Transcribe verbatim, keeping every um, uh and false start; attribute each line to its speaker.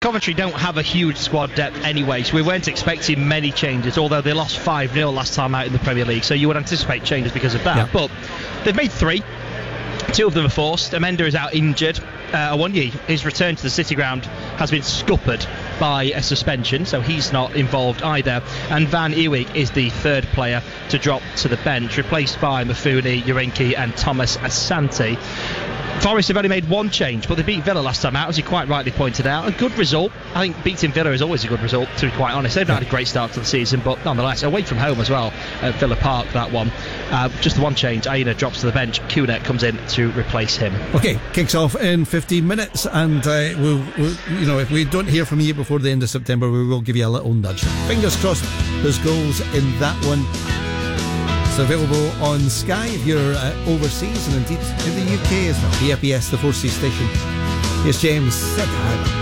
Speaker 1: Coventry don't have a huge squad depth anyway, so we weren't expecting many changes, although they lost five nil last time out in the Premier League, so you would anticipate changes because of that. Yeah. But they've made three. Two of them are forced. Amenda is out injured. Uh, Awoniyi, his return to the City ground has been scuppered by a suspension, so he's not involved either. And Van Ewig is the third player to drop to the bench, replaced by Mafuni, Urenki and Thomas Asante. Forest have only made one change, but they beat Villa last time out, as you quite rightly pointed out. A good result. I think beating Villa is always a good result, to be quite honest. They've not had a great start to the season, but nonetheless, away from home as well at Villa Park, that one. Uh, just the one change. Aina drops to the bench. Kuna comes in to replace him.
Speaker 2: Okay, kicks off in fifteen minutes, and uh, we'll, we'll, you know, if we don't hear from you before the end of September, we will give you a little nudge. Fingers crossed there's goals in that one. It's available on Sky if you're uh, overseas, and indeed in the U K as well. The A P S, the four C station. Here's James.